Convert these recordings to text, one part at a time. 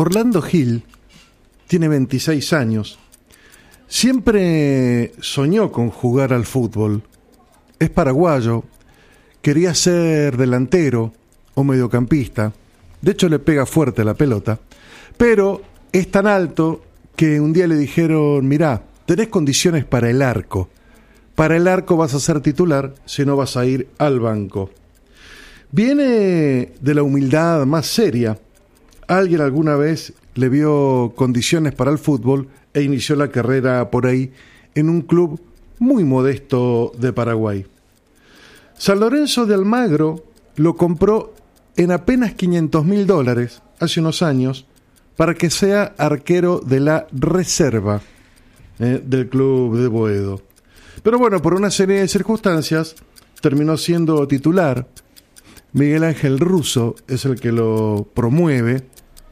Orlando Gil tiene 26 años. Siempre soñó con jugar al fútbol. Es paraguayo. Quería ser delantero o mediocampista. De hecho, le pega fuerte la pelota. Pero es tan alto que un día le dijeron: mirá, tenés condiciones para el arco. Para el arco vas a ser titular, si no vas a ir al banco. Viene de la humildad más seria. Alguien alguna vez le vio condiciones para el fútbol e inició la carrera por ahí en un club muy modesto de Paraguay. San Lorenzo de Almagro lo compró en apenas $500.000 hace unos años para que sea arquero de la reserva del club de Boedo. Pero bueno, por una serie de circunstancias terminó siendo titular. Miguel Ángel Russo es el que lo promueve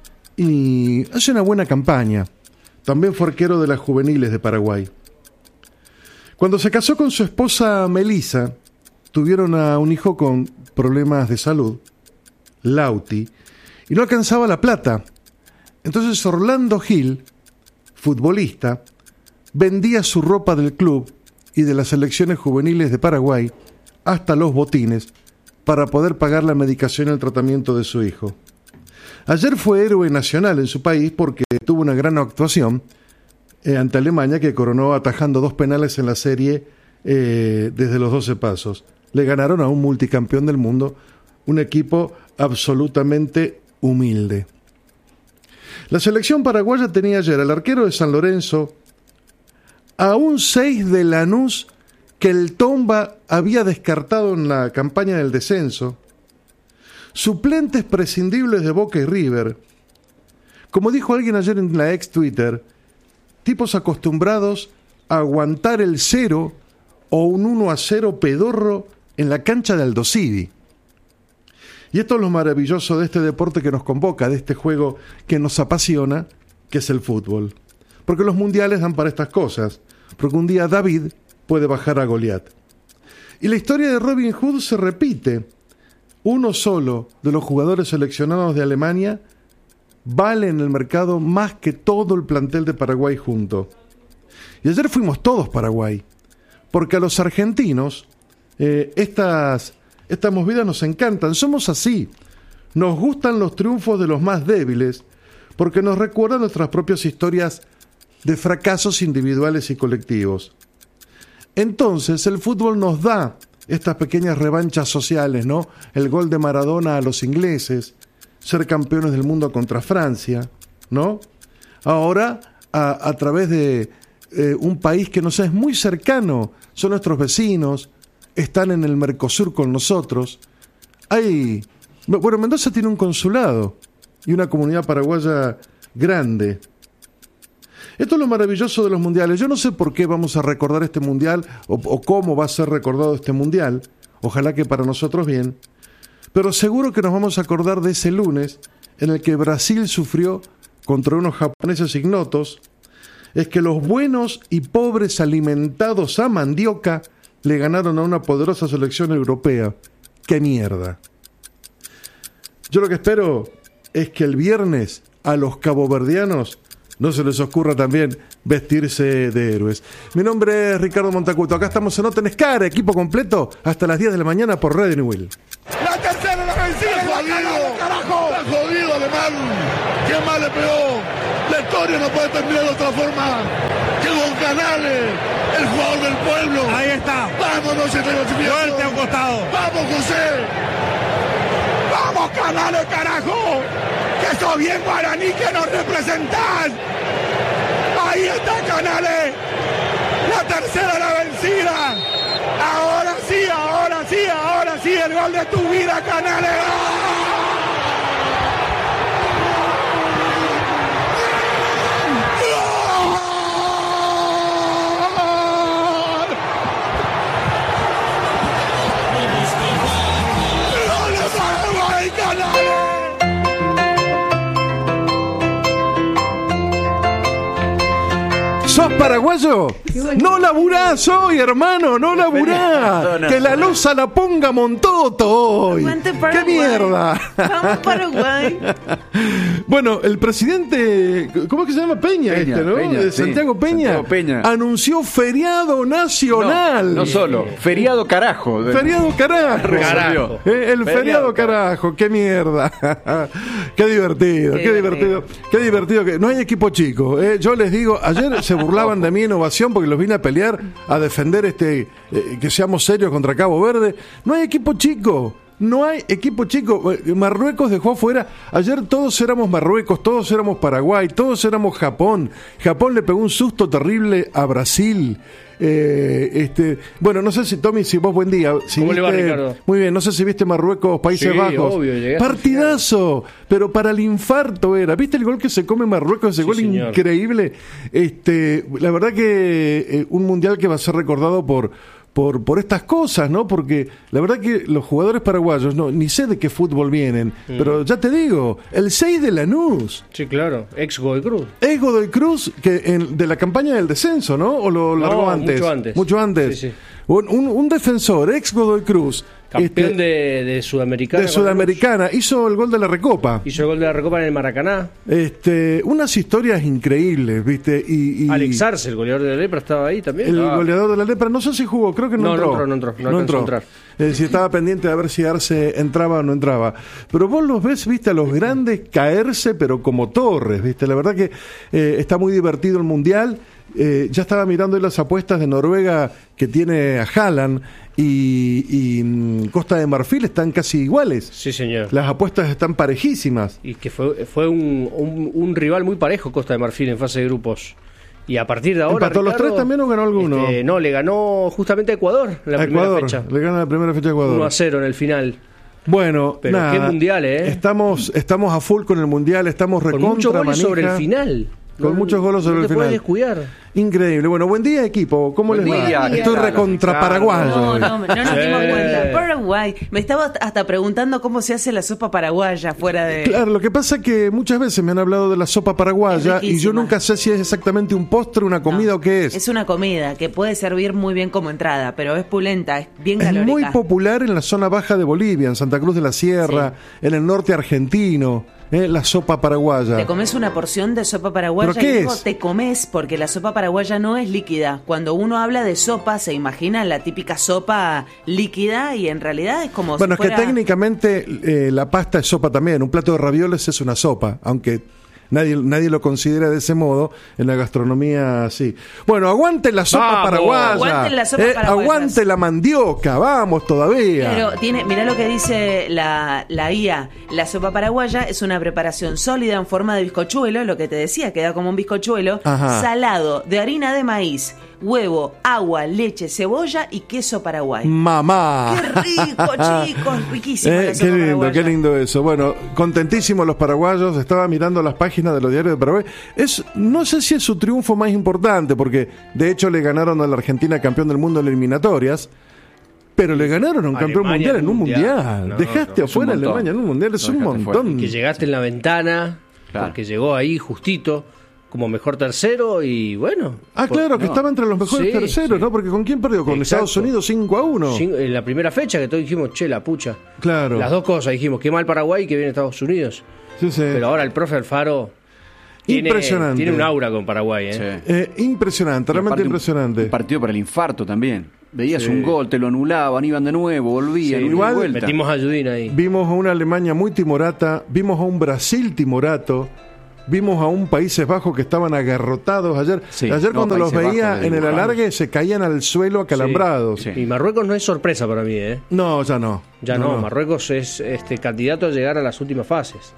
y hace una buena campaña. También fue arquero de las juveniles de Paraguay. Cuando se casó con su esposa Melissa, tuvieron a un hijo con problemas de salud, Lauti, y no alcanzaba la plata. Entonces Orlando Gil, futbolista, vendía su ropa del club y de las selecciones juveniles de Paraguay hasta los botines para poder pagar la medicación y el tratamiento de su hijo. Ayer fue héroe nacional en su país porque tuvo una gran actuación ante Alemania, que coronó atajando 2 penales en la serie desde los 12 pasos. Le ganaron a un multicampeón del mundo, un equipo absolutamente humilde. La selección paraguaya tenía ayer al arquero de San Lorenzo, a un 6 de Lanús que el Tomba había descartado en la campaña del descenso, suplentes prescindibles de Boca y River. Como dijo alguien ayer en la ex Twitter, tipos acostumbrados a aguantar el 0 o un 1-0 pedorro en la cancha de Aldo Civi. Y esto es lo maravilloso de este deporte que nos convoca, de este juego que nos apasiona, que es el fútbol. Porque los mundiales dan para estas cosas, porque un día David puede bajar a Goliat. Y la historia de Robin Hood se repite. Uno solo de los jugadores seleccionados de Alemania vale en el mercado más que todo el plantel de Paraguay junto. Y ayer fuimos todos Paraguay, porque a los argentinos estas movidas nos encantan. Somos así. Nos gustan los triunfos de los más débiles, porque nos recuerdan nuestras propias historias de fracasos individuales y colectivos. Entonces el fútbol nos da estas pequeñas revanchas sociales, ¿no? El gol de Maradona a los ingleses, ser campeones del mundo contra Francia, ¿no? Ahora, a través de un país que nos es muy cercano, son nuestros vecinos, están en el Mercosur con nosotros. Bueno, Mendoza tiene un consulado y una comunidad paraguaya grande. Esto es lo maravilloso de los mundiales. Yo no sé por qué vamos a recordar este mundial o cómo va a ser recordado este mundial. Ojalá que para nosotros bien. Pero seguro que nos vamos a acordar de ese lunes en el que Brasil sufrió contra unos japoneses ignotos. Es que los buenos y pobres alimentados a mandioca le ganaron a una poderosa selección europea. ¡Qué mierda! Yo lo que espero es que el viernes a los caboverdianos no se les ocurra también vestirse de héroes. Mi nombre es Ricardo Montacuto. Acá estamos en Oten Scar, equipo completo, hasta las 10 de la mañana por Radio Newell. La tercera, la vencida. Está jodido, alemán. ¿Quién más le pegó? La historia no puede terminar de otra forma que con Canales, el jugador del pueblo. Ahí está. Vámonos, fuerte a un costado. Vamos, José. Vamos, Canales, carajo. Que sos bien guaraní, que nos representás. Ahí está Canales. La tercera, la vencida. Ahora sí, ahora sí, ahora sí. El gol de tu vida, Canales. ¿Sos paraguayo? No laburás hoy, hermano, no laburás. Que la losa la ponga Montoto hoy. ¡Qué mierda! Vamos Paraguay. Bueno, el presidente, ¿cómo es que se llama? Peña, ¿no? De Santiago Peña, Santiago Peña anunció feriado nacional. No solo, feriado carajo. Feriado carajo. El feriado carajo, qué mierda. Qué divertido. Qué divertido que no hay equipo chico. Yo les digo, ayer se burlaban de mí en Ovación porque los vine a pelear, a defender que seamos serios contra Cabo Verde. No hay equipo chico. No hay equipo chico. Marruecos dejó afuera. Ayer todos éramos Marruecos, todos éramos Paraguay, todos éramos Japón. Japón le pegó un susto terrible a Brasil. Bueno, no sé si Tommy, si vos buen día. Si ¿Cómo viste, le va, Ricardo? Muy bien, no sé si viste Marruecos, Países Bajos. Obvio, partidazo, pero para el infarto era. ¿Viste el gol que se come Marruecos? Ese gol señor. Increíble. La verdad que un mundial que va a ser recordado por estas cosas, ¿no? Porque la verdad que los jugadores paraguayos, ni sé de qué fútbol vienen, pero ya te digo, el 6 de Lanús. Sí, claro, ex Godoy Cruz. Es Godoy Cruz, de la campaña del descenso, ¿no? ¿O lo largó antes? Mucho antes. Sí. Un defensor, ex Godoy Cruz. Campeón de Sudamericana. De Sudamericana, hizo el gol de la Recopa. Hizo el gol de la Recopa en el Maracaná. Unas historias increíbles, ¿viste? Alex Arce, el goleador de la Lepra, estaba ahí también. El goleador de la Lepra, no sé si jugó, creo que no entró. No alcanzó a entrar. Si estaba pendiente de ver si Arce entraba o no entraba. Pero vos los ves, viste, a los grandes caerse, pero como torres, viste. La verdad que está muy divertido el Mundial. Ya estaba mirando hoy las apuestas de Noruega que tiene a Haaland y Costa de Marfil están casi iguales. Sí, señor. Las apuestas están parejísimas. Y que fue un rival muy parejo Costa de Marfil en fase de grupos. Y a partir de ahora. ¿Empató los tres también o ganó alguno? No, le ganó justamente a Ecuador en la primera fecha. Le gana la primera fecha a Ecuador. 1-0 en el final. Bueno, pero nada, qué mundial, Estamos a full con el mundial, estamos recontra con muchos goles manija, sobre el final. Con muchos goles sobre el final. No te puedes descuidar. Increíble. Bueno, buen día, equipo. ¿Cómo les va? Estoy recontra paraguayo. No nos dimos cuenta. Paraguay. Me estaba hasta preguntando cómo se hace la sopa paraguaya fuera de... Claro, lo que pasa es que muchas veces me han hablado de la sopa paraguaya y yo nunca sé si es exactamente un postre, una comida o qué es. Es una comida que puede servir muy bien como entrada, pero es pulenta, es bien calórica. Es muy popular en la zona baja de Bolivia, en Santa Cruz de la Sierra, en el norte argentino. La sopa paraguaya. Te comes una porción de sopa paraguaya ¿Pero qué y luego es? te comes, porque la sopa paraguaya no es líquida. Cuando uno habla de sopa, se imagina la típica sopa líquida y en realidad es como bueno, si fuera... es que técnicamente la pasta es sopa también. Un plato de ravioles es una sopa, aunque nadie lo considera de ese modo. En la gastronomía, sí. Bueno, aguante la sopa paraguaya. Aguante la sopa paraguaya. Aguante la mandioca, vamos todavía. Pero mirá lo que dice la IA. La sopa paraguaya es una preparación sólida en forma de bizcochuelo, lo que te decía, queda como un bizcochuelo, salado, de harina de maíz, huevo, agua, leche, cebolla y queso paraguay. ¡Mamá! ¡Qué rico, chicos! Riquísimo la sopa qué lindo, paraguaya. qué lindo eso. Bueno, contentísimos los paraguayos. Estaba mirando las páginas de los diarios de Paraguay. No sé si es su triunfo más importante, porque de hecho le ganaron a la Argentina campeón del mundo en eliminatorias. Pero le ganaron a un campeón mundial en un mundial. No, Dejaste afuera a Alemania en un mundial, es un montón. Y que llegaste en la ventana, porque llegó ahí justito, como mejor tercero y bueno. Claro, que estaba entre los mejores terceros, ¿no? Porque ¿con quién perdió? Con Estados Unidos 5-1. En la primera fecha que todos dijimos, la pucha. Claro. Las dos cosas, dijimos, qué mal Paraguay y que viene Estados Unidos. Sí. Pero ahora el profe Alfaro... Impresionante. Tiene un aura con Paraguay, impresionante, realmente impresionante. Un partido para el infarto también. Veías un gol, te lo anulaban, iban de nuevo, volvían. Igual metimos a Judín ahí. Vimos a una Alemania muy timorata, vimos a un Brasil timorato, vimos a un Países Bajos que estaban agarrotados ayer. Ayer cuando los veía en el alargue se caían al suelo acalambrados. Y Marruecos no es sorpresa para mí, No, ya no. Ya no. Marruecos es candidato a llegar a las últimas fases.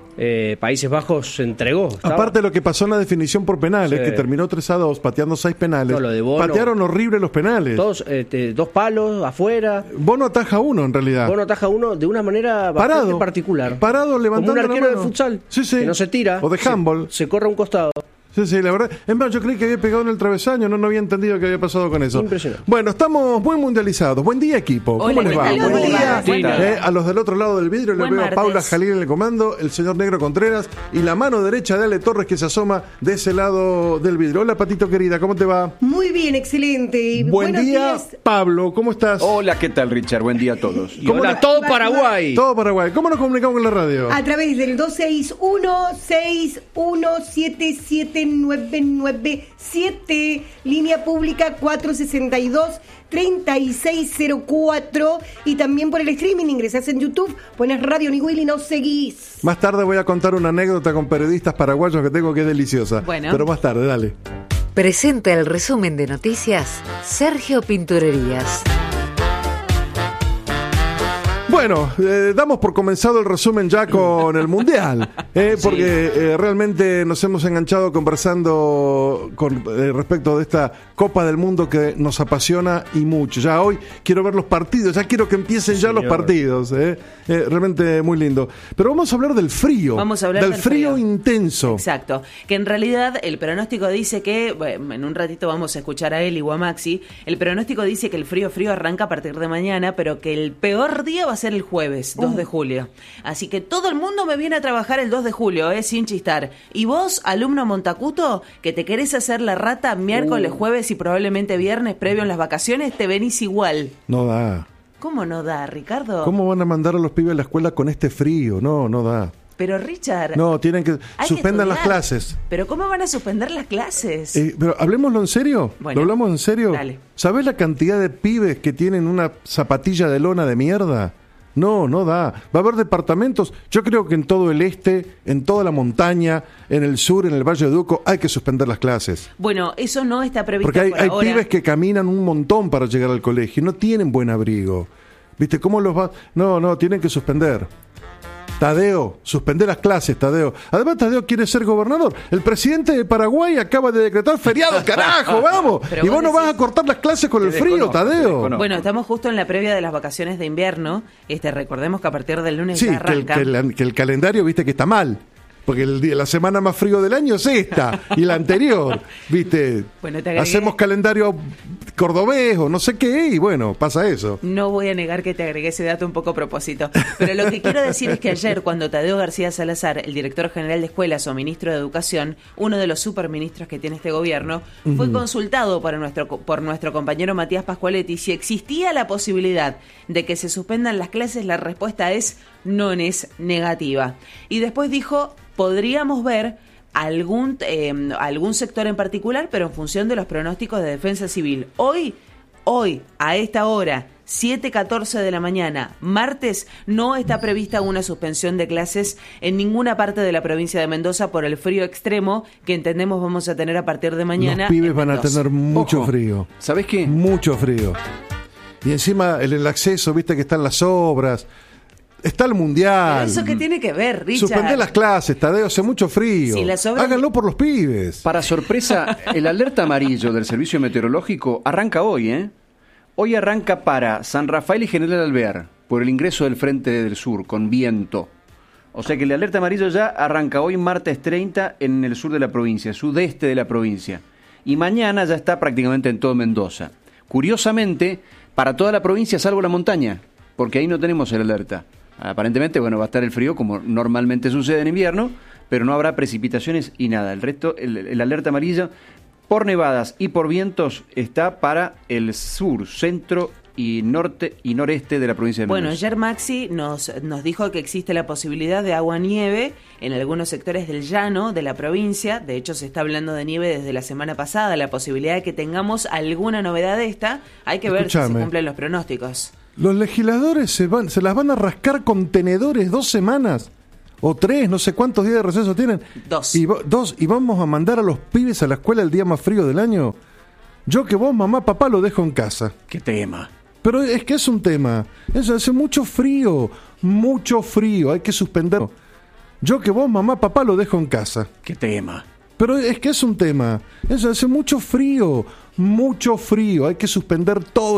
Países Bajos se entregó. Aparte de lo que pasó en la definición por penales, que terminó 3-2, pateando 6 penales. Lo de Bono, patearon horrible los penales. Dos palos afuera. Bono ataja uno en realidad. Bono ataja uno de una manera bastante particular. Parado, levantando como un arquero la mano. de futsal. Sí. Que no se tira. O de handball. Se corre a un costado. Sí, la verdad. Es más, yo creí que había pegado en el travesaño, no había entendido qué había pasado con eso. Impresionante. Bueno, estamos muy mundializados. Buen día, equipo. ¿Cómo les va? Buen día. A los del otro lado del vidrio les veo a Martes. Paula Jalil en el comando, el señor Negro Contreras y la mano derecha de Ale Torres que se asoma de ese lado del vidrio. Hola, Patito querida, ¿cómo te va? Muy bien, excelente. Y Buen buenos día, días. Pablo, ¿cómo estás? Hola, ¿qué tal, Richard? Buen día a todos. Y hola, todo Paraguay. Todo Paraguay. ¿Cómo nos comunicamos con la radio? A través del 261-6177997, línea pública 462-3604, y también por el streaming. Ingresás en YouTube, pones Radio Nigüil y nos seguís. Más tarde voy a contar una anécdota con periodistas paraguayos que tengo que es deliciosa. Bueno. Pero más tarde, dale. Presenta el resumen de noticias Sergio Pinturerías. Bueno, damos por comenzado el resumen ya con el Mundial, porque realmente nos hemos enganchado conversando con respecto de esta Copa del Mundo que nos apasiona y mucho. Ya hoy quiero ver los partidos, ya quiero que empiecen ya los partidos, realmente muy lindo. Pero vamos a hablar del frío, Vamos a hablar del frío intenso. Exacto, que en realidad el pronóstico dice que, bueno, en un ratito vamos a escuchar a Eli o a Maxi, el pronóstico dice que el frío arranca a partir de mañana, pero que el peor día va a ser el jueves, 2 de julio. Así que todo el mundo me viene a trabajar el 2 de julio, sin chistar. Y vos, alumno Montacuto, que te querés hacer la rata miércoles, jueves y probablemente viernes previo en las vacaciones, te venís igual. No da. ¿Cómo no da, Ricardo? ¿Cómo van a mandar a los pibes a la escuela con este frío? No da. Pero Richard... No, tienen que hay suspendan que las estudiar. clases. ¿Pero cómo van a suspender las clases? Pero hablemoslo en serio. Bueno, ¿Lo hablamos en serio? dale. ¿Sabés la cantidad de pibes que tienen una zapatilla de lona de mierda? No da. Va a haber departamentos. Yo creo que en todo el este, en toda la montaña, en el sur, en el Valle de Duco, hay que suspender las clases. Bueno, eso no está previsto Porque por hay ahora. pibes que caminan un montón para llegar al colegio y no tienen buen abrigo. ¿Viste cómo los va? No, tienen que suspender. Tadeo, suspender las clases, Tadeo. Además, Tadeo quiere ser gobernador. El presidente de Paraguay acaba de decretar feriado, carajo, vamos. Pero Y vos no decís- vas a cortar las clases con el Te frío, desconozco, te Tadeo. desconozco. Bueno, estamos justo en la previa de las vacaciones de invierno. Recordemos que a partir del lunes Sí, ya arranca. que el calendario, viste que está mal. Porque la semana más frío del año es esta y la anterior, ¿viste? Bueno, te agregué- Hacemos calendario cordobés o no sé qué y bueno, pasa eso. No voy a negar que te agregué ese dato un poco a propósito. Pero lo que quiero decir es que ayer, cuando Tadeo García Salazar, el director general de escuelas o ministro de Educación, uno de los superministros que tiene este gobierno, fue consultado por nuestro compañero Matías Pascualetti si existía la posibilidad de que se suspendan las clases, la respuesta es no es negativa. Y después dijo, podríamos ver algún sector en particular, pero en función de los pronósticos de defensa civil. Hoy, a esta hora, 7:14 de la mañana, martes, no está prevista una suspensión de clases en ninguna parte de la provincia de Mendoza por el frío extremo que entendemos vamos a tener a partir de mañana. Los pibes en van a Mendoza. tener mucho Ojo, frío. ¿Sabés qué? Mucho frío. Y encima el acceso, viste que están las obras. Está el Pero mundial. ¿eso qué tiene que ver, Richard? Suspender las clases, Tadeo, hace mucho frío. Si las obras- Háganlo por los pibes. Para sorpresa, el alerta amarillo del Servicio Meteorológico arranca hoy, ¿eh? Hoy arranca para San Rafael y General Alvear, por el ingreso del Frente del Sur, con viento. O sea que el alerta amarillo ya arranca hoy, martes 30, en el sur de la provincia, sudeste de la provincia. Y mañana ya está prácticamente en todo Mendoza. Curiosamente, para toda la provincia, salvo la montaña, porque ahí no tenemos el alerta. Aparentemente, bueno, va a estar el frío como normalmente sucede en invierno, pero no habrá precipitaciones y nada. El resto, el alerta amarillo por nevadas y por vientos está para el sur, centro y norte y noreste de la provincia de Mendoza. Bueno, ayer Maxi nos dijo que existe la posibilidad de agua-nieve en algunos sectores del llano de la provincia. De hecho, se está hablando de nieve desde la semana pasada. La posibilidad de que tengamos alguna novedad de esta, hay que ver si se Escuchame. cumplen los pronósticos. Los legisladores se las van a rascar con tenedores 2 semanas o 3, no sé cuántos días de receso tienen. 2. Y vamos a mandar a los pibes a la escuela el día más frío del año. Yo que vos, mamá, papá, lo dejo en casa. ¡Qué tema! Pero es que es un tema. Eso hace mucho frío, hay que suspenderlo. Yo que vos, mamá, papá, lo dejo en casa. ¡Qué tema! Pero es que es un tema. Eso hace mucho frío, hay que suspender todo.